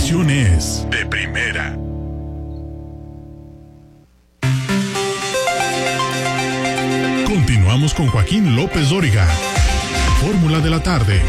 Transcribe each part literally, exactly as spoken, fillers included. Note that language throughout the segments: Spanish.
información es de primera. Continuamos con Joaquín López Dóriga. Fórmula de la tarde.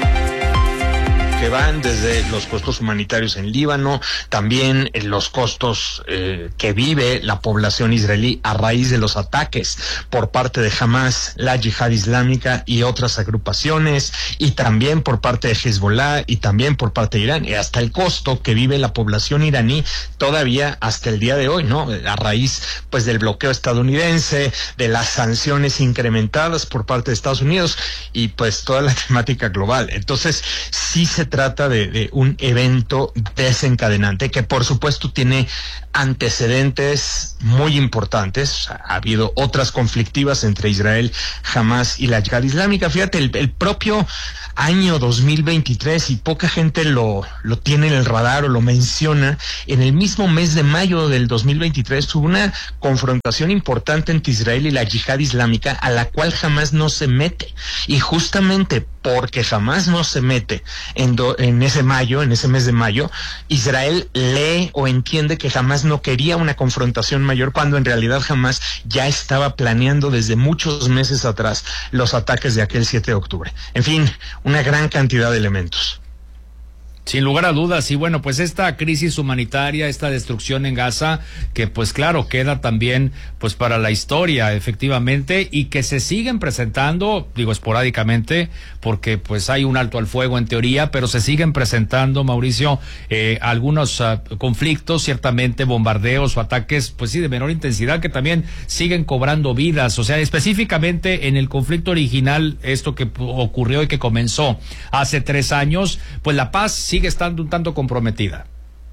Que van desde los costos humanitarios en Líbano, también los costos eh, que vive la población israelí a raíz de los ataques por parte de Hamas, la Yihad Islámica y otras agrupaciones, y también por parte de Hezbollah y también por parte de Irán, y hasta el costo que vive la población iraní todavía hasta el día de hoy, ¿no? A raíz pues del bloqueo estadounidense, de las sanciones incrementadas por parte de Estados Unidos y pues toda la temática global. Entonces, sí se trata de, de un evento desencadenante que por supuesto tiene antecedentes muy importantes. Ha habido otras conflictivas entre Israel, Hamas y la Yihad Islámica. Fíjate, el, el propio año dos mil veintitrés, y poca gente lo, lo tiene en el radar o lo menciona, en el mismo mes de mayo del dos mil veintitrés hubo una confrontación importante entre Israel y la Yihad Islámica, a la cual Hamas no se mete. Y justamente porque Hamas no se mete en, do, en ese mayo, en ese mes de mayo, Israel lee o entiende que Hamas no quería una confrontación mayor, cuando en realidad Hamas ya estaba planeando desde muchos meses atrás los ataques de aquel siete de octubre. En fin, una gran cantidad de elementos. Sin lugar a dudas, y bueno, pues esta crisis humanitaria, esta destrucción en Gaza, que pues claro, queda también pues para la historia, efectivamente, y que se siguen presentando, digo esporádicamente, porque pues hay un alto al fuego en teoría, pero se siguen presentando, Mauricio, eh, algunos uh, conflictos, ciertamente bombardeos o ataques, pues sí, de menor intensidad, que también siguen cobrando vidas. O sea, específicamente en el conflicto original, esto que ocurrió y que comenzó hace tres años, pues la paz sí sigue estando un tanto comprometida.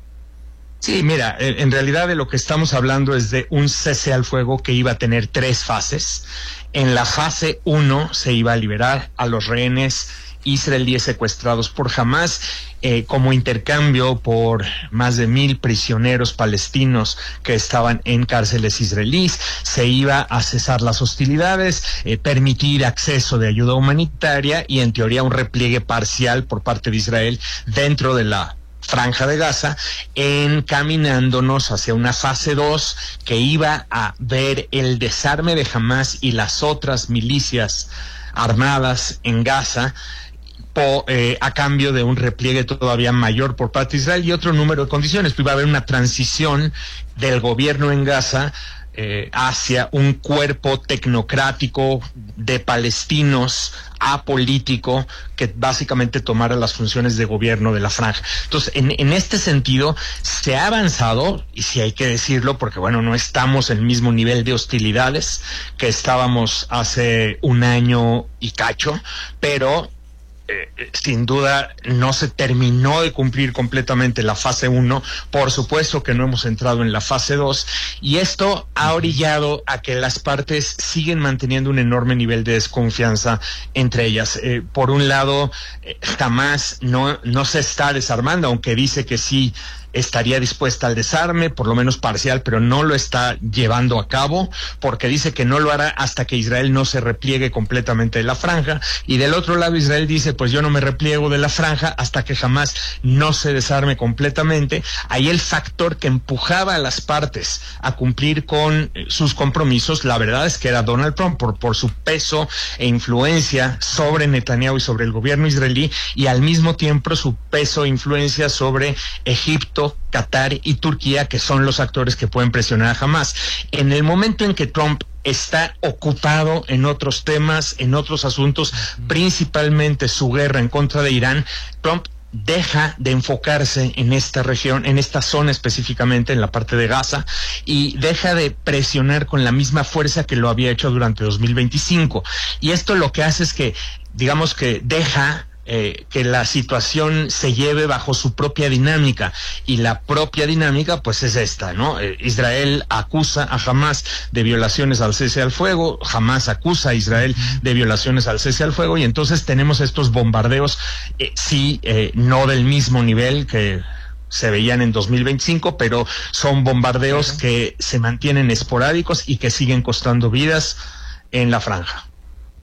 Sí, mira, en realidad de lo que estamos hablando es de un cese al fuego que iba a tener tres fases. En la fase uno se iba a liberar a los rehenes israelíes secuestrados por Hamas, eh, como intercambio por más de mil prisioneros palestinos que estaban en cárceles israelíes. Se iba a cesar las hostilidades, eh, permitir acceso de ayuda humanitaria y en teoría un repliegue parcial por parte de Israel dentro de la Franja de Gaza, encaminándonos hacia una fase dos que iba a ver el desarme de Hamas y las otras milicias armadas en Gaza, Po, eh, a cambio de un repliegue todavía mayor por parte de Israel y otro número de condiciones. Pues iba a haber una transición del gobierno en Gaza eh, hacia un cuerpo tecnocrático de palestinos apolítico que básicamente tomara las funciones de gobierno de la franja. Entonces, en, en este sentido, se ha avanzado, y sí hay que decirlo, porque bueno, no estamos en el mismo nivel de hostilidades que estábamos hace un año y cacho, pero Eh, sin duda no se terminó de cumplir completamente la fase uno, por supuesto que no hemos entrado en la fase dos, y esto ha orillado a que las partes siguen manteniendo un enorme nivel de desconfianza entre ellas. Eh, por un lado, eh, Hamas no, no se está desarmando, aunque dice que sí estaría dispuesta al desarme, por lo menos parcial, pero no lo está llevando a cabo, porque dice que no lo hará hasta que Israel no se repliegue completamente de la franja, y del otro lado Israel dice, pues yo no me repliego de la franja hasta que jamás no se desarme completamente. Ahí el factor que empujaba a las partes a cumplir con eh, sus compromisos, la verdad es que era Donald Trump, por, por su peso e influencia sobre Netanyahu y sobre el gobierno israelí, y al mismo tiempo su peso e influencia sobre Egipto, Qatar y Turquía, que son los actores que pueden presionar a Hamas. En el momento en que Trump está ocupado en otros temas, en otros asuntos, principalmente su guerra en contra de Irán, Trump deja de enfocarse en esta región, en esta zona específicamente, en la parte de Gaza, y deja de presionar con la misma fuerza que lo había hecho durante dos mil veinticinco. Y esto lo que hace es que, digamos que deja Eh, que la situación se lleve bajo su propia dinámica, y la propia dinámica pues es esta, ¿no? Eh, Israel acusa a Hamas de violaciones al cese al fuego, Hamas acusa a Israel de violaciones al cese al fuego, y entonces tenemos estos bombardeos, eh, sí, eh, no del mismo nivel que se veían en dos mil veinticinco, pero son bombardeos uh-huh. que se mantienen esporádicos y que siguen costando vidas en la franja.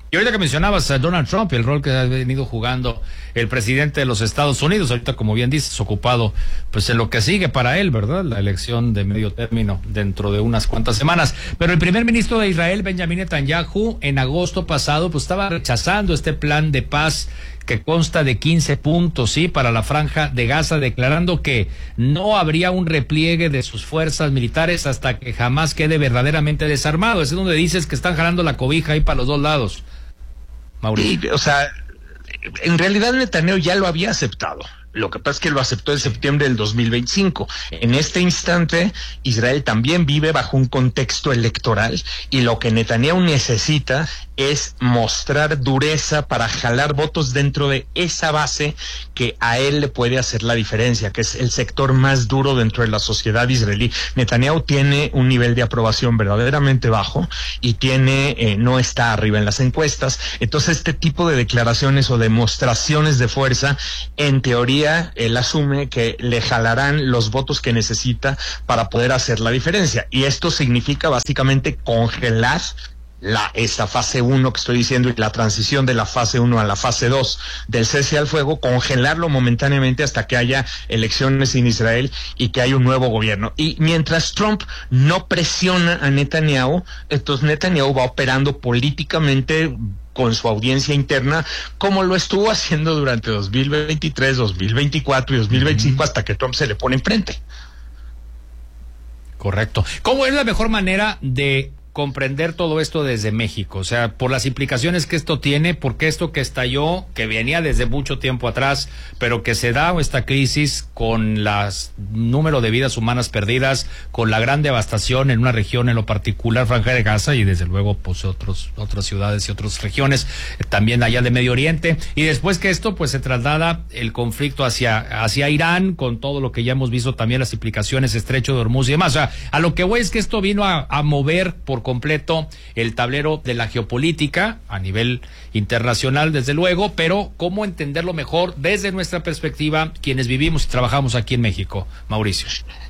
Y ahorita que mencionabas a Donald Trump, el rol que ha venido jugando el presidente de los Estados Unidos, ahorita como bien dices, ocupado pues en lo que sigue para él, ¿verdad? La elección de medio término dentro de unas cuantas semanas. Pero el primer ministro de Israel, Benjamin Netanyahu, en agosto pasado, pues estaba rechazando este plan de paz que consta de quince puntos, sí, para la franja de Gaza, declarando que no habría un repliegue de sus fuerzas militares hasta que jamás quede verdaderamente desarmado. Es donde dices que están jalando la cobija ahí para los dos lados. Mauricio. Sí, o sea, en realidad Netanyahu ya lo había aceptado. Lo que pasa es que lo aceptó en septiembre del dos mil veinticinco. En este instante, Israel también vive bajo un contexto electoral y lo que Netanyahu necesita es mostrar dureza para jalar votos dentro de esa base que a él le puede hacer la diferencia, que es el sector más duro dentro de la sociedad israelí. Netanyahu tiene un nivel de aprobación verdaderamente bajo y tiene eh, no está arriba en las encuestas. Entonces, este tipo de declaraciones o demostraciones de fuerza, en teoría, él asume que le jalarán los votos que necesita para poder hacer la diferencia. Y esto significa básicamente congelar la esta fase uno que estoy diciendo y la transición de la fase uno a la fase dos del cese al fuego, congelarlo momentáneamente hasta que haya elecciones en Israel y que haya un nuevo gobierno. Y mientras Trump no presiona a Netanyahu, entonces Netanyahu va operando políticamente con su audiencia interna, como lo estuvo haciendo durante dos mil veintitrés, dos mil veinticuatro y dos mil veinticinco, hasta que Trump se le pone enfrente. Correcto. ¿Cómo es la mejor manera de comprender todo esto desde México? O sea, por las implicaciones que esto tiene, porque esto que estalló, que venía desde mucho tiempo atrás, pero que se da esta crisis con las número de vidas humanas perdidas, con la gran devastación en una región en lo particular, Franja de Gaza, y desde luego pues otros otras ciudades y otras regiones, eh, también allá de Medio Oriente, y después que esto pues se traslada el conflicto hacia hacia Irán, con todo lo que ya hemos visto también, las implicaciones, Estrecho de Hormuz y demás. O sea, a lo que voy es que esto vino a, a mover por completo el tablero de la geopolítica a nivel internacional, desde luego, pero ¿cómo entenderlo mejor desde nuestra perspectiva, quienes vivimos y trabajamos aquí en México, Mauricio?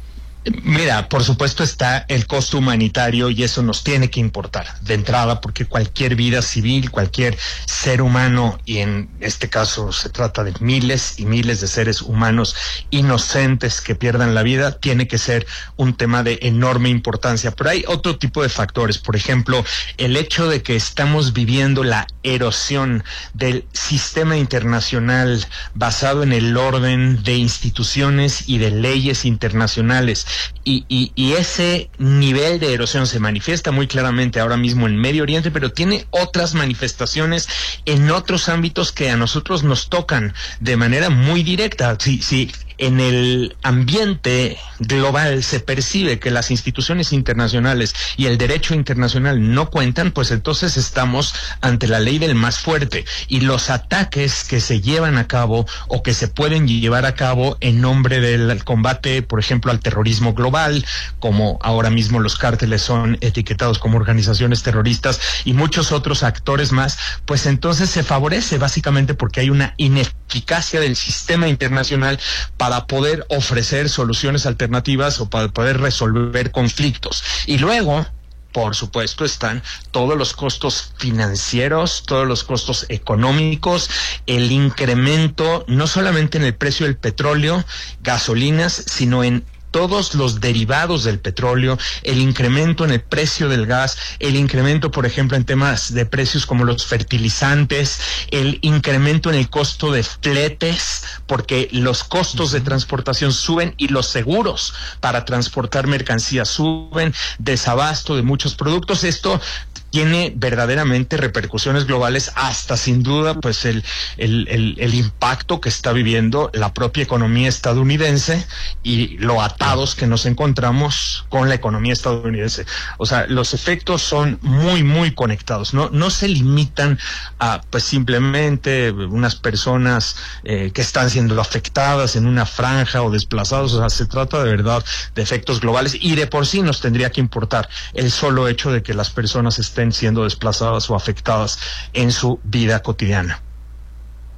Mira, por supuesto está el costo humanitario y eso nos tiene que importar de entrada, porque cualquier vida civil, cualquier ser humano, y en este caso se trata de miles y miles de seres humanos inocentes que pierdan la vida, tiene que ser un tema de enorme importancia. Pero hay otro tipo de factores, por ejemplo, el hecho de que estamos viviendo la erosión del sistema internacional basado en el orden de instituciones y de leyes internacionales. Y, y, y ese nivel de erosión se manifiesta muy claramente ahora mismo en Medio Oriente, pero tiene otras manifestaciones en otros ámbitos que a nosotros nos tocan de manera muy directa. Sí, sí. En el ambiente global se percibe que las instituciones internacionales y el derecho internacional no cuentan, pues entonces estamos ante la ley del más fuerte, y los ataques que se llevan a cabo o que se pueden llevar a cabo en nombre del combate, por ejemplo, al terrorismo global, como ahora mismo los cárteles son etiquetados como organizaciones terroristas y muchos otros actores más, pues entonces se favorece básicamente porque hay una ineficacia del sistema internacional para para poder ofrecer soluciones alternativas o para poder resolver conflictos. Y luego, por supuesto, están todos los costos financieros, todos los costos económicos, el incremento no solamente en el precio del petróleo, gasolinas, sino en todos los derivados del petróleo, el incremento en el precio del gas, el incremento, por ejemplo, en temas de precios como los fertilizantes, el incremento en el costo de fletes, porque los costos de transportación suben y los seguros para transportar mercancías suben, desabasto de muchos productos. Esto tiene verdaderamente repercusiones globales, hasta sin duda pues el, el, el, el impacto que está viviendo la propia economía estadounidense y lo atados que nos encontramos con la economía estadounidense. O sea, los efectos son muy, muy conectados, no, no se limitan a pues simplemente unas personas eh, que están siendo afectadas en una franja o desplazados. O sea, se trata de verdad de efectos globales, y de por sí nos tendría que importar el solo hecho de que las personas estén siendo desplazadas o afectadas en su vida cotidiana.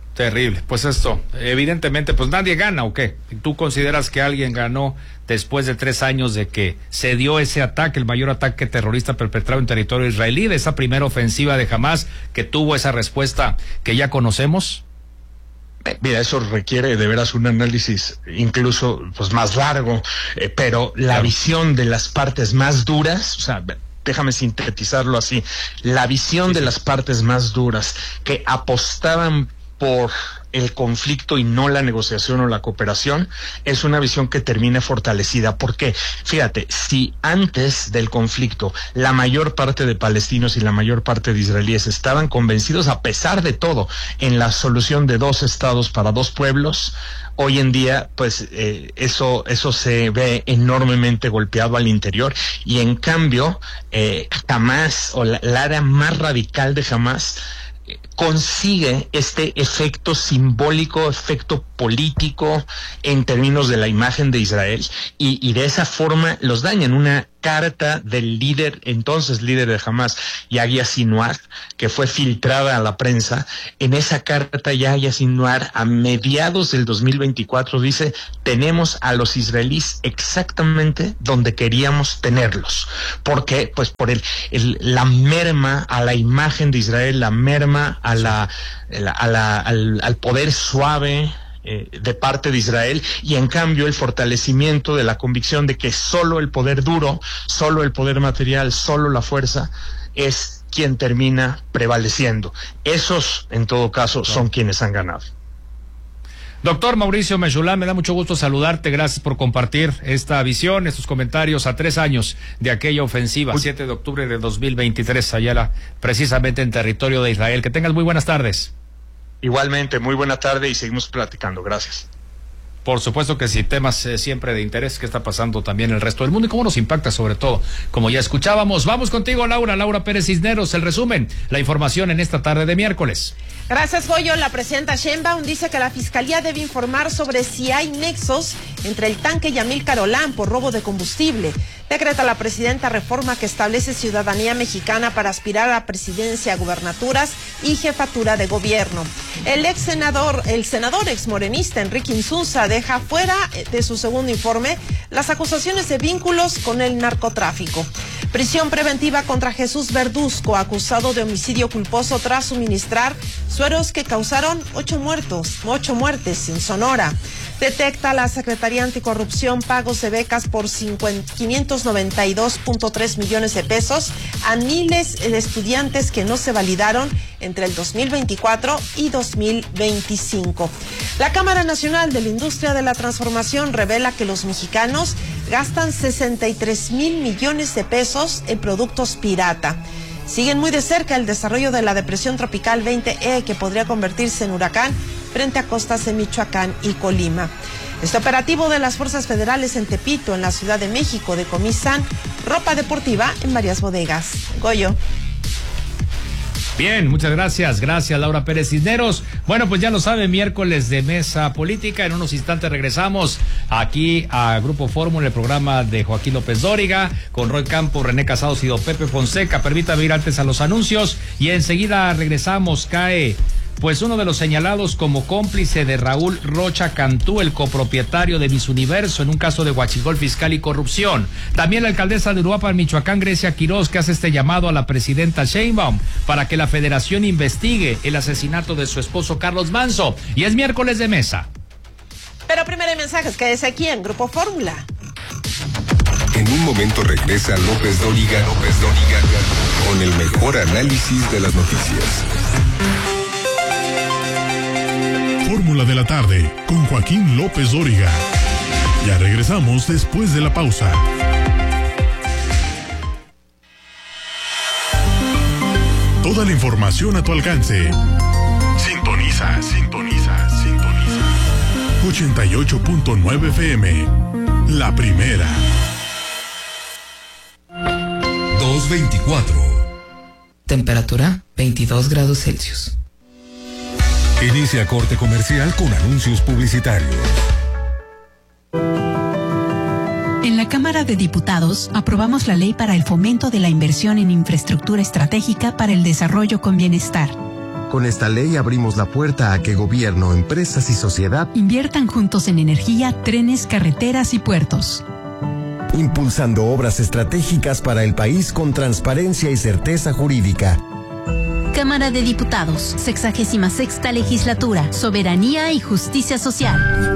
Terrible. Pues esto, evidentemente, pues nadie gana, ¿o qué? ¿Tú consideras que alguien ganó después de tres años de que se dio ese ataque, el mayor ataque terrorista perpetrado en territorio israelí, de esa primera ofensiva de Hamás, que tuvo esa respuesta que ya conocemos? Mira, eso requiere de veras un análisis incluso pues más largo, eh, pero la claro. visión de las partes más duras, o sea, déjame sintetizarlo así, la visión sí, de sí. las partes más duras que apostaban por el conflicto y no la negociación o la cooperación, es una visión que termina fortalecida. Porque, fíjate, si antes del conflicto la mayor parte de palestinos y la mayor parte de israelíes estaban convencidos, a pesar de todo, en la solución de dos estados para dos pueblos, hoy en día, pues, eh, eso, eso se ve enormemente golpeado al interior, y en cambio, eh, Hamás, o la, la área más radical de Hamás, consigue este efecto simbólico, efecto político en términos de la imagen de Israel, y, y de esa forma los dañan. Una carta del líder, entonces líder de Hamás, Yahya Sinwar, que fue filtrada a la prensa. En esa carta, Yahya Sinwar, a mediados del dos mil veinticuatro, dice: tenemos a los israelíes exactamente donde queríamos tenerlos. ¿Por qué? Pues por el, el la merma a la imagen de Israel, la merma a la, la, a la al, al poder suave Eh, de parte de Israel, y en cambio el fortalecimiento de la convicción de que solo el poder duro, solo el poder material, solo la fuerza es quien termina prevaleciendo. Esos, en todo caso, son quienes han ganado. Doctor Mauricio Meshulam, me da mucho gusto saludarte, gracias por compartir esta visión, estos comentarios a tres años de aquella ofensiva, siete de octubre de dos mil veintitrés, allá precisamente en territorio de Israel. Que tengas muy buenas tardes. Igualmente, muy buena tarde y seguimos platicando. Gracias. Por supuesto que sí, temas eh, siempre de interés que está pasando también en el resto del mundo y cómo nos impacta sobre todo, como ya escuchábamos. Vamos contigo, Laura, Laura Pérez Cisneros, el resumen, la información en esta tarde de miércoles. Gracias, Goyo. La presidenta Sheinbaum dice que la Fiscalía debe informar sobre si hay nexos entre el tanque y Amílcar Olán por robo de combustible. Decreta la presidenta reforma que establece ciudadanía mexicana para aspirar a la presidencia, gubernaturas y jefatura de gobierno. El ex senador, el senador ex morenista Enrique Insunza deja fuera de su segundo informe las acusaciones de vínculos con el narcotráfico. Prisión preventiva contra Jesús Verduzco, acusado de homicidio culposo tras suministrar sueros que causaron ocho muertos, ocho muertes en Sonora. Detecta la Secretaría Anticorrupción pagos de becas por quinientos noventa y dos punto tres millones de pesos a miles de estudiantes que no se validaron entre el dos mil veinticuatro y dos mil veinticinco. La Cámara Nacional de la Industria de la Transformación revela que los mexicanos gastan sesenta y tres mil millones de pesos en productos pirata. Siguen muy de cerca el desarrollo de la depresión tropical veinte E, que podría convertirse en huracán frente a costas de Michoacán y Colima. Este operativo de las fuerzas federales en Tepito, en la Ciudad de México, decomisan ropa deportiva en varias bodegas. Goyo. Bien, muchas gracias, gracias Laura Pérez Cisneros. Bueno, pues ya lo sabe, miércoles de Mesa Política, en unos instantes regresamos aquí a Grupo Fórmula, el programa de Joaquín López Dóriga, con Roy Campos, René Casados y don Pepe Fonseca. Permítame ir antes a los anuncios y enseguida regresamos. Cae pues uno de los señalados como cómplice de Raúl Rocha Cantú, el copropietario de Miss Universo, en un caso de huachicol fiscal y corrupción. También la alcaldesa de Uruapan, Michoacán, Grecia Quiroz, que hace este llamado a la presidenta Sheinbaum para que la federación investigue el asesinato de su esposo Carlos Manzo. Y es miércoles de Mesa. Pero primero hay mensajes, quédese aquí en Grupo Fórmula. En un momento regresa López Dóriga, López Dóriga, con el mejor análisis de las noticias. Fórmula de la tarde con Joaquín López Dóriga. Ya regresamos después de la pausa. Toda la información a tu alcance. Sintoniza, sintoniza, sintoniza. ochenta y ocho punto nueve F M. La primera. dos veinticuatro. Temperatura veintidós grados Celsius. Inicia corte comercial con anuncios publicitarios. En la Cámara de Diputados aprobamos la ley para el fomento de la inversión en infraestructura estratégica para el desarrollo con bienestar. Con esta ley abrimos la puerta a que gobierno, empresas y sociedad inviertan juntos en energía, trenes, carreteras y puertos. Impulsando obras estratégicas para el país con transparencia y certeza jurídica. Cámara de Diputados, sexagésima sexta legislatura, soberanía y justicia social.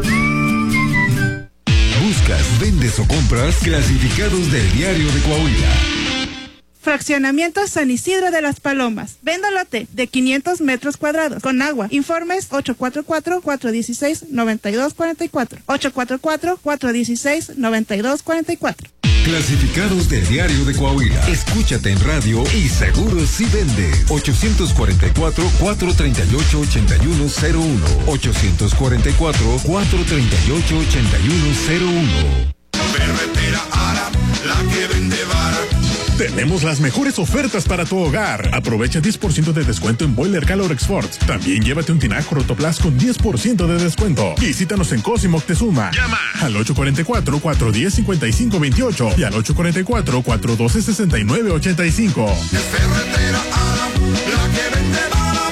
Buscas, vendes o compras clasificados del Diario de Coahuila. Fraccionamiento San Isidro de las Palomas. Vendo lote de quinientos metros cuadrados con agua. Informes ocho cuatro cuatro, cuatro uno seis, nueve dos cuatro cuatro. ocho cuatro cuatro, cuatro uno seis, nueve dos cuatro cuatro. Clasificados del Diario de Coahuila. Escúchate en radio y seguro si vende. ochocientos cuarenta y cuatro, cuatrocientos treinta y ocho, ochenta y uno cero uno. ochocientos cuarenta y cuatro, cuatrocientos treinta y ocho, ochenta y uno cero uno. Ferretera Ara, la que vende vara. Tenemos las mejores ofertas para tu hogar. Aprovecha diez por ciento de descuento en Boiler Calorex Forts. También llévate un tinaco Rotoplas con diez por ciento de descuento. Visítanos en Cosimo Moctezuma. Llama al ocho cuatro cuatro, cuatro uno cero, cinco cinco dos ocho y al ocho cuatro cuatro, cuatro uno dos, seis nueve ocho cinco. Ferretera Ara, la que vende vara.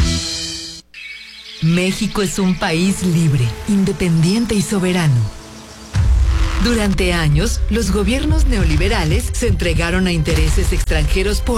México es un país libre, independiente y soberano. Durante años, los gobiernos neoliberales se entregaron a intereses extranjeros por